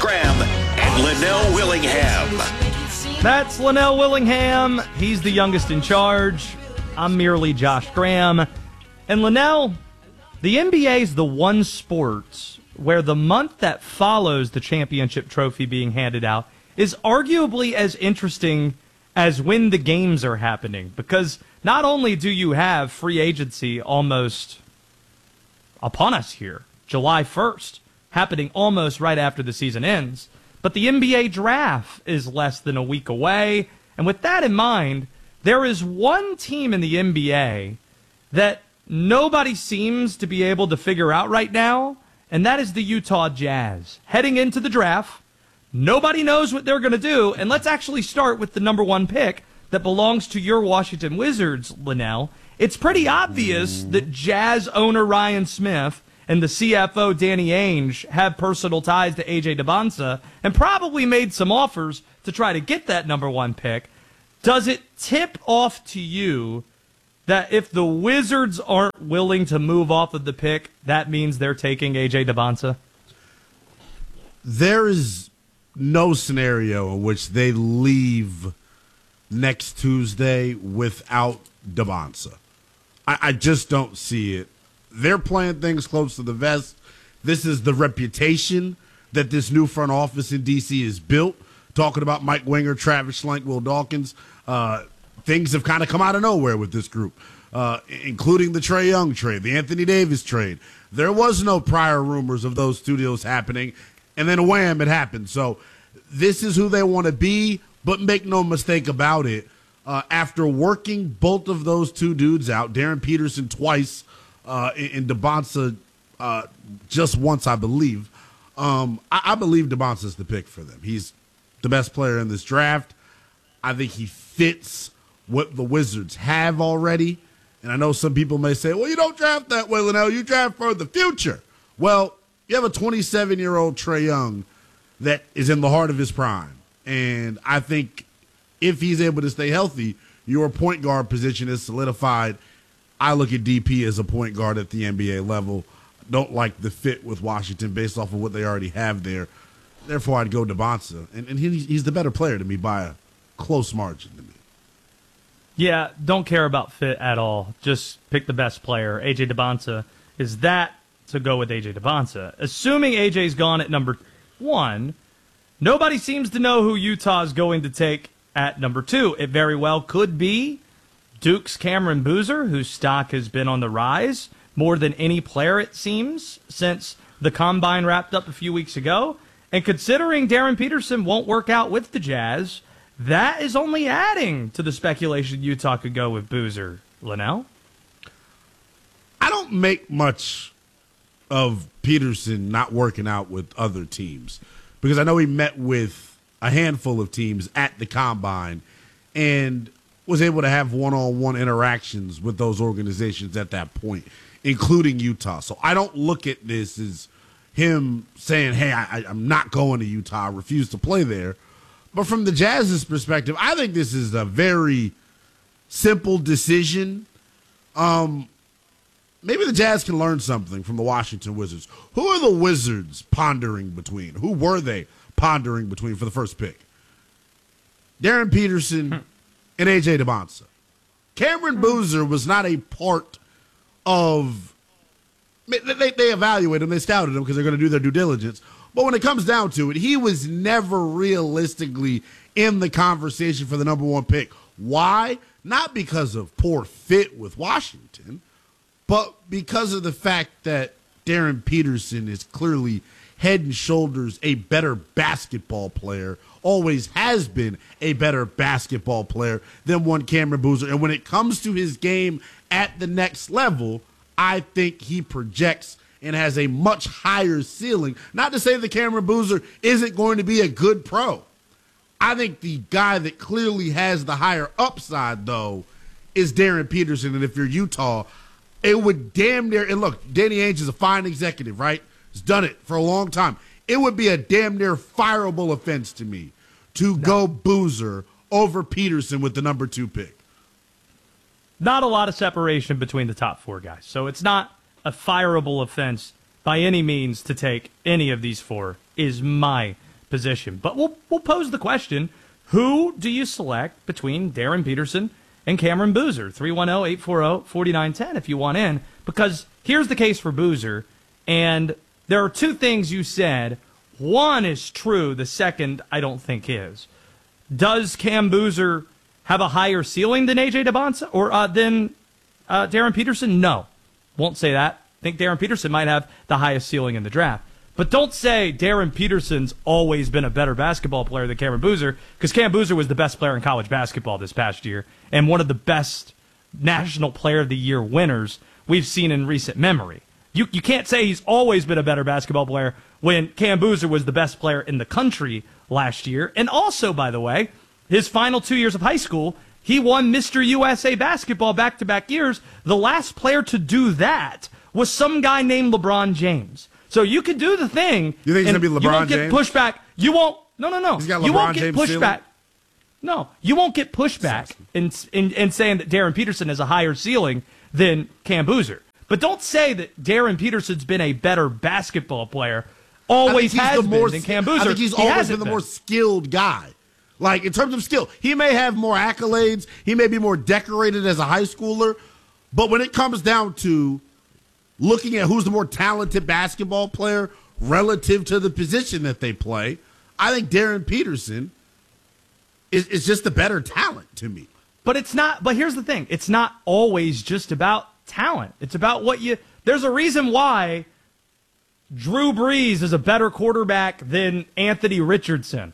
Graham and Linnell Willingham. That's Linnell Willingham. He's the youngest in charge. I'm merely Josh Graham. And Linnell, the NBA is the one sport where the month that follows the championship trophy being handed out is arguably as interesting as when the games are happening. Because not only do you have free agency almost upon us here, July 1st, happening almost right after the season ends, but the NBA draft is less than a week away. And with that in mind, there is one team in the NBA that nobody seems to be able to figure out right now, and that is the Utah Jazz. Heading into the draft, nobody knows what they're going to do, and let's actually start with the number one pick that belongs to your Washington Wizards, Linnell. It's pretty obvious that Jazz owner Ryan Smith and the CFO Danny Ainge have personal ties to A.J. Dybantsa and probably made some offers to try to get that number one pick. Does it tip off to you that if the Wizards aren't willing to move off of the pick, that means they're taking A.J. Dybantsa? There is no scenario in which they leave next Tuesday without Dybantsa. I just don't see it. They're playing things close to the vest. This is the reputation that this new front office in D.C. is built. Talking about Mike Winger, Travis Schlenk, Will Dawkins, things have kind of come out of nowhere with this group, including the Trae Young trade, the Anthony Davis trade. There was no prior rumors of those studios happening, and then wham, it happened. So this is who they want to be, but make no mistake about it. After working both of those two dudes out, Darren Peterson twice, and Dybantsa just once, I believe. I believe Dybantsa's the pick for them. He's the best player in this draft. I think he fits what the Wizards have already. And I know some people may say, well, you don't draft that way, Linnell. You draft for the future. Well, you have a 27-year-old Trae Young that is in the heart of his prime. And I think if he's able to stay healthy, your point guard position is solidified. I look at DP as a point guard at the NBA level. Don't like the fit with Washington based off of what they already have there. Therefore, I'd go Dybantsa. And he's the better player to me by a close margin to me. Yeah, don't care about fit at all. Just pick the best player. A.J. Dybantsa is that to go with A.J. Dybantsa. Assuming A.J.'s gone at number one, nobody seems to know who Utah's going to take at number two. It very well could be Duke's Cameron Boozer, whose stock has been on the rise more than any player, it seems, since the Combine wrapped up a few weeks ago. And considering Darren Peterson won't work out with the Jazz, that is only adding to the speculation Utah could go with Boozer. Linnell? I don't make much of Peterson not working out with other teams because I know he met with a handful of teams at the Combine and was able to have one-on-one interactions with those organizations at that point, including Utah. So I don't look at this as him saying, hey, I'm not going to Utah, I refuse to play there. But from the Jazz's perspective, I think this is a very simple decision. Maybe the Jazz can learn something from the Washington Wizards. Who are the Wizards pondering between? Who were they pondering between for the first pick? Darren Peterson and A.J. Dybantsa. Cameron Boozer was not a part of – they evaluated him, they scouted him because they're going to do their due diligence. But when it comes down to it, he was never realistically in the conversation for the number one pick. Why? Not because of poor fit with Washington, but because of the fact that Darren Peterson is clearly head and shoulders a better basketball player, always has been a better basketball player than one Cameron Boozer. And when it comes to his game at the next level, I think he projects and has a much higher ceiling. Not to say that Cameron Boozer isn't going to be a good pro. I think the guy that clearly has the higher upside, though, is Darren Peterson. And if you're Utah, it would damn near – and look, Danny Ainge is a fine executive, right? He's done it for a long time. It would be a damn near fireable offense to me to go Boozer over Peterson with the number two pick. Not a lot of separation between the top four guys. So it's not a fireable offense by any means to take any of these four, is my position. But we'll pose the question, who do you select between Darren Peterson and Cameron Boozer? 310-840-4910 if you want in. Because here's the case for Boozer, and there are two things you said. One is true, the second I don't think is. Does Cam Boozer have a higher ceiling than A.J. Dybonsa or than Darren Peterson? No. Won't say that. I think Darren Peterson might have the highest ceiling in the draft. But don't say Darren Peterson's always been a better basketball player than Cameron Boozer, because Cam Boozer was the best player in college basketball this past year and one of the best National Player of the Year winners we've seen in recent memory. You can't say he's always been a better basketball player when Cam Boozer was the best player in the country last year. And also, by the way, his final 2 years of high school, he won Mr. USA basketball back-to-back years. The last player to do that was some guy named LeBron James. So you could do the thing. You think it's going to be LeBron James? You won't get pushback. You won't. No. He's got you LeBron won't get James pushback. No, you won't get pushback in saying that Darren Peterson has a higher ceiling than Cam Boozer. But don't say that Darren Peterson's been a better basketball player. Always has been than Cam Boozer. I think he's always been the more skilled guy. Like, in terms of skill, he may have more accolades. He may be more decorated as a high schooler. But when it comes down to looking at who's the more talented basketball player relative to the position that they play, I think Darren Peterson is just the better talent to me. But it's not. But here's the thing. It's not always just about talent. It's about what you – there's a reason why Drew Brees is a better quarterback than Anthony Richardson.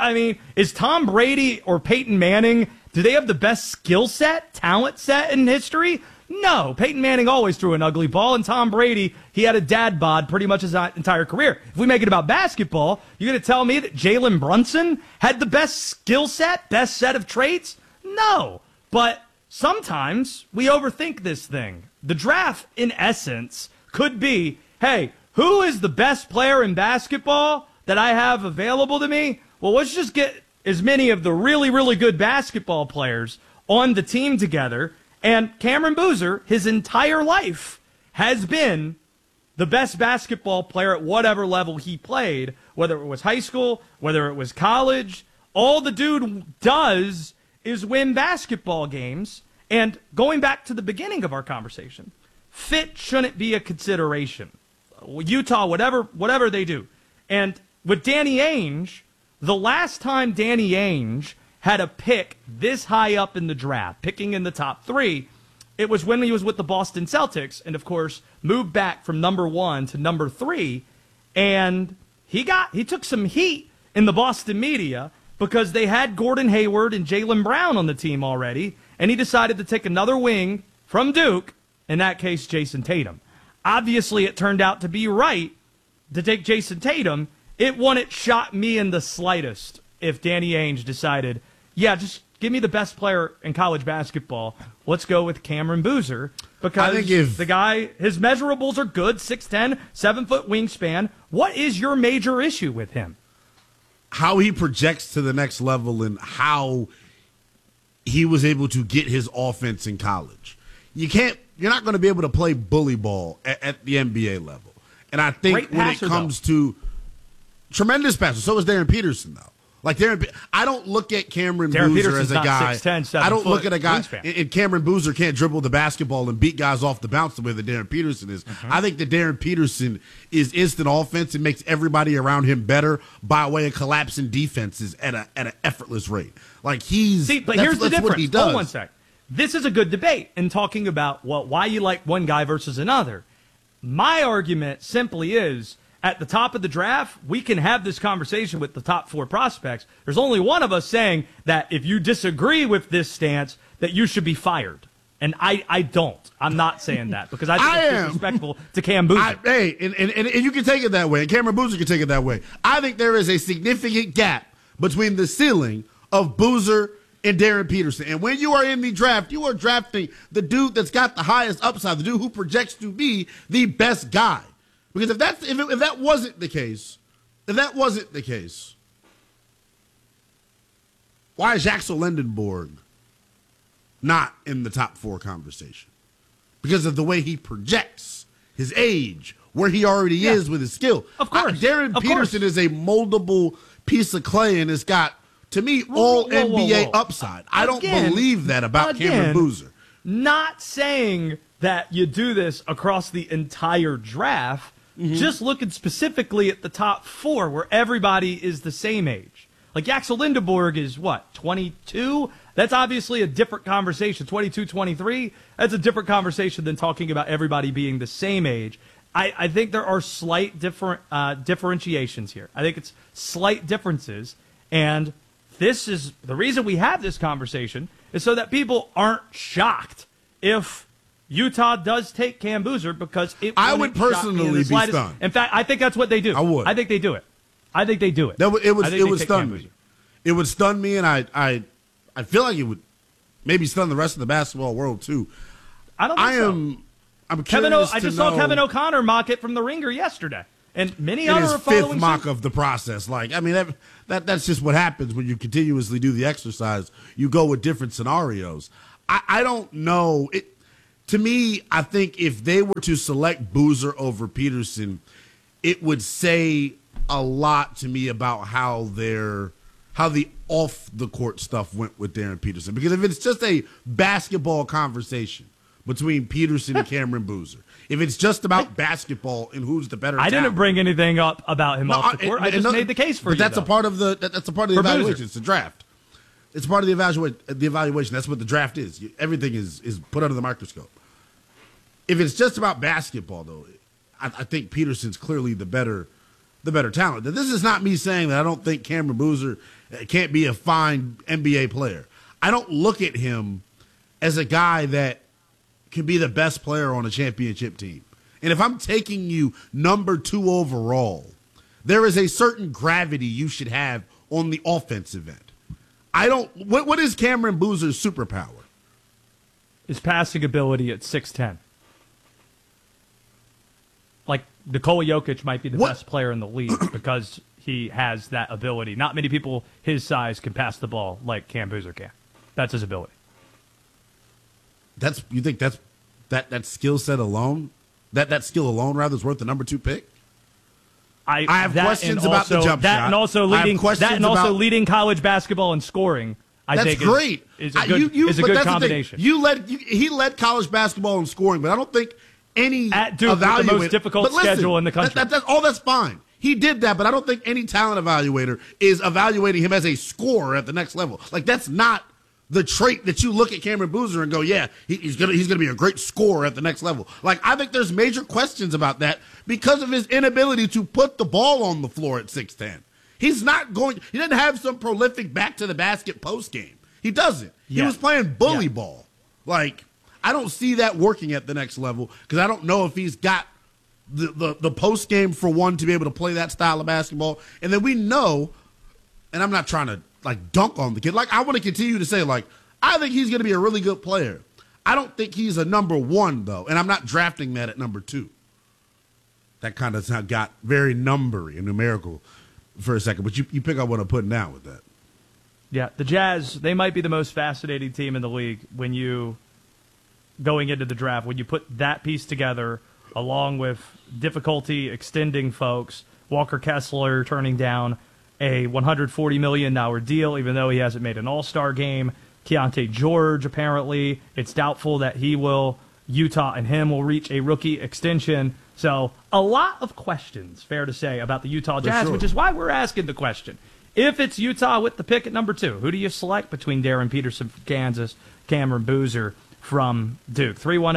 Is Tom Brady or Peyton Manning, do they have the best skill set, talent set in history? No. Peyton Manning always threw an ugly ball, and Tom Brady, he had a dad bod pretty much his entire career. If we make it about basketball, you're going to tell me that Jalen Brunson had the best skill set, best set of traits? No. But sometimes we overthink this thing. The draft, in essence, could be, hey, who is the best player in basketball that I have available to me? Well, let's just get as many of the really, really good basketball players on the team together. And Cameron Boozer, his entire life, has been the best basketball player at whatever level he played, whether it was high school, whether it was college. All the dude does is win basketball games. And going back to the beginning of our conversation, fit shouldn't be a consideration. Utah, whatever they do. And with Danny Ainge, the last time Danny Ainge had a pick this high up in the draft, picking in the top 3, it was when he was with the Boston Celtics and, of course, moved back from number 1 to number 3. And he took some heat in the Boston media because they had Gordon Hayward and Jaylen Brown on the team already, and he decided to take another wing from Duke, in that case, Jason Tatum. Obviously, it turned out to be right to take Jason Tatum. It wouldn't shock me in the slightest if Danny Ainge decided, yeah, just give me the best player in college basketball. Let's go with Cameron Boozer, because the guy, his measurables are good, 6'10", 7-foot wingspan. What is your major issue with him? How he projects to the next level and how he was able to get his offense in college. You're not going to be able to play bully ball at the NBA level. And I think when it comes to tremendous passer, so is Darren Peterson, though. Like I don't look at Cameron Boozer as a guy. 6'10", I don't look at a guy. Wingspan. And Cameron Boozer can't dribble the basketball and beat guys off the bounce the way that Darren Peterson is. I think that Darren Peterson is instant offense and makes everybody around him better by way of collapsing defenses at an effortless rate. Like here's the difference. What he does. Hold one sec. This is a good debate in talking about why you like one guy versus another. My argument simply is, at the top of the draft, we can have this conversation with the top 4 prospects. There's only one of us saying that if you disagree with this stance, that you should be fired. And I don't. I'm not saying that because I think it's disrespectful to Cam Boozer. And you can take it that way, and Cameron Boozer can take it that way. I think there is a significant gap between the ceiling of Boozer and Darren Peterson. And when you are in the draft, you are drafting the dude that's got the highest upside, the dude who projects to be the best guy. Because if that wasn't the case, why is Axel Lendenborg not in the top 4 conversation? Because of the way he projects, his age, where he already is with his skill. Of course. Darren Peterson is a moldable piece of clay and it's got, to me, all NBA whoa. upside. I don't Again, believe that about Cameron Boozer. Not saying that you do this across the entire draft, just looking specifically at the top 4 where everybody is the same age. Like Axel Lindeborg is what, 22? That's obviously a different conversation. 22, 23, that's a different conversation than talking about everybody being the same age. I think there are slight differentiations here. I think it's slight differences. And this is the reason we have this conversation is so that people aren't shocked if Utah does take Cam Boozer, because I would personally be stunned. In fact, I think that's what they do. I would. I think they do it. I think they do it. It would stun me. It would stun me, and I feel like it would maybe stun the rest of the basketball world too. I don't think so. I'm curious I just saw Kevin O'Connor mock it from the Ringer yesterday, and many in other his are following fifth mock of the process. Like, I mean, that's just what happens when you continuously do the exercise. You go with different scenarios. I don't know. To me, I think if they were to select Boozer over Peterson, it would say a lot to me about how the off the court stuff went with Darren Peterson. Because if it's just a basketball conversation between Peterson and Cameron Boozer, if it's just about basketball and who's the better, I talent, didn't bring anything up about him off the court. I just made the case for you. That's a part of the evaluation. Boozer. It's the draft. It's part of the evaluation. That's what the draft is. Everything is put under the microscope. If it's just about basketball, though, I think Peterson's clearly the better talent. Now, this is not me saying that I don't think Cameron Boozer can't be a fine NBA player. I don't look at him as a guy that can be the best player on a championship team. And if I'm taking you number 2 overall, there is a certain gravity you should have on the offensive end. What is Cameron Boozer's superpower? His passing ability at 6'10". Like, Nikola Jokic might be the best player in the league because he has that ability. Not many people his size can pass the ball like Cam Boozer can. That's his ability. You think that skill set alone, that skill alone rather is worth the number 2 pick? I have questions about the jump shot. And also leading college basketball in scoring. That's great. Is a good combination. He led college basketball in scoring, but I don't think any at Duke, the most difficult schedule in the country. That's fine. He did that, but I don't think any talent evaluator is evaluating him as a scorer at the next level. Like, that's not the trait that you look at Cameron Boozer and go, yeah, he's gonna be a great scorer at the next level. Like, I think there's major questions about that because of his inability to put the ball on the floor at 6'10". He doesn't have some prolific back to the basket post game. He doesn't. He was playing bully ball. Like, I don't see that working at the next level because I don't know if he's got the post game for one to be able to play that style of basketball. And then we know, and I'm not trying to like dunk on the kid. Like, I want to continue to say, like, I think he's going to be a really good player. I don't think he's a number 1 though, and I'm not drafting that at number 2. That kind of got very numbery and numerical for a second, but you pick up what I'm putting down with that. Yeah, the Jazz, they might be the most fascinating team in the league when you going into the draft, when you put that piece together along with difficulty extending folks, Walker Kessler turning down a $140 million deal, even though he hasn't made an all-star game. Keontae George, apparently, it's doubtful that Utah and him will reach a rookie extension. So a lot of questions, fair to say, about the Utah Jazz, which is why we're asking the question. If it's Utah with the pick at number 2, who do you select between Darren Peterson from Kansas, Cameron Boozer from Duke?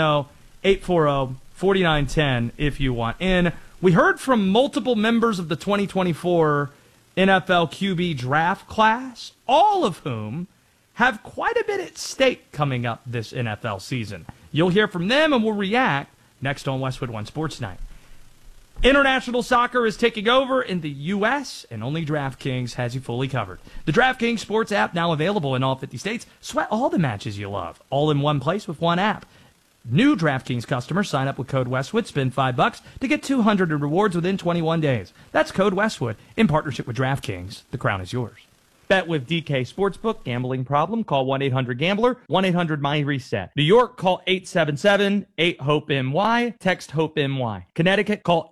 310-840-4910 if you want in. We heard from multiple members of the 2024 NFL QB draft class, all of whom have quite a bit at stake coming up this NFL season. You'll hear from them and we'll react next on Westwood One Sports Night. International soccer is taking over in the U.S., and only DraftKings has you fully covered. The DraftKings Sports app now available in all 50 states. Sweat all the matches you love, all in one place with one app. New DraftKings customers sign up with code Westwood, spend $5 to get $200 in rewards within 21 days. That's code Westwood in partnership with DraftKings. The crown is yours. Bet with DK Sportsbook. Gambling problem? Call 1-800-GAMBLER, 1-800-MY-RESET. New York, call 877-8-HOPE-NY. Text HOPE-NY. Connecticut, call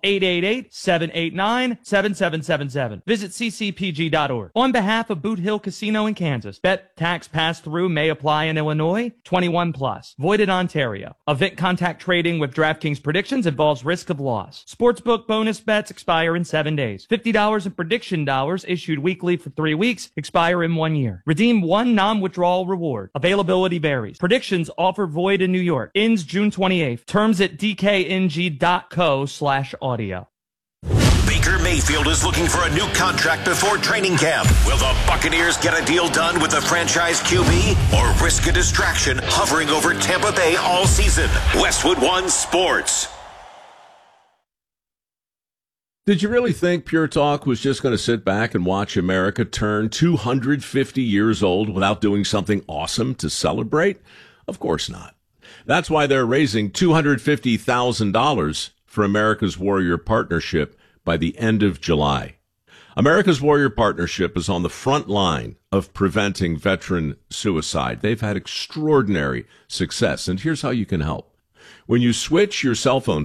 888-789-7777. Visit ccpg.org. On behalf of Boot Hill Casino in Kansas, bet tax pass-through may apply in Illinois. 21 plus. Void in Ontario. Event contact trading with DraftKings predictions involves risk of loss. Sportsbook bonus bets expire in 7 days. $50 in prediction dollars issued weekly for 3 weeks. Expire in 1 year. Redeem one non-withdrawal reward. Availability varies. Predictions offer void in New York. Ends June 28th. Terms at dkng.co/audio. Baker Mayfield is looking for a new contract before training camp. Will the Buccaneers get a deal done with the franchise QB or risk a distraction hovering over Tampa Bay all season? Westwood One Sports. Did you really think Pure Talk was just going to sit back and watch America turn 250 years old without doing something awesome to celebrate? Of course not. That's why they're raising $250,000 for America's Warrior Partnership by the end of July. America's Warrior Partnership is on the front line of preventing veteran suicide. They've had extraordinary success, and here's how you can help. When you switch your cell phone